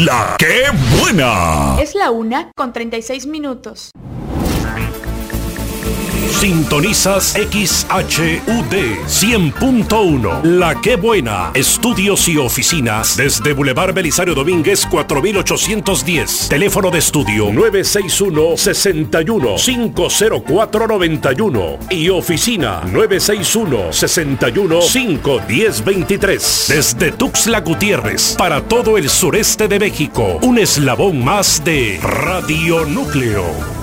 La que buena. Es la 1:36. Sintonizas XHUD 100.1. La que buena. Estudios y oficinas desde Boulevard Belisario Domínguez 4810. Teléfono de estudio 961-61-50491 y oficina 961-61-51023. Desde Tuxtla Gutiérrez para todo el sureste de México. Un eslabón más de Radio Núcleo.